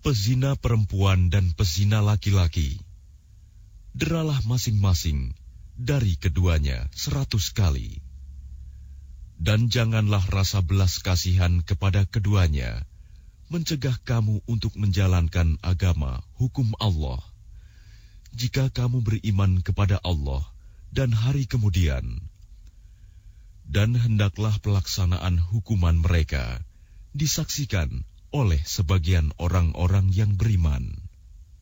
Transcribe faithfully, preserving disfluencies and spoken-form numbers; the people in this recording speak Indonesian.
pezina perempuan dan pezina laki-laki, deralah masing-masing dari keduanya seratus kali. Dan janganlah rasa belas kasihan kepada keduanya mencegah kamu untuk menjalankan agama hukum Allah. Jika kamu beriman kepada Allah dan hari kemudian, dan hendaklah pelaksanaan hukuman mereka disaksikan oleh sebagian orang-orang yang beriman.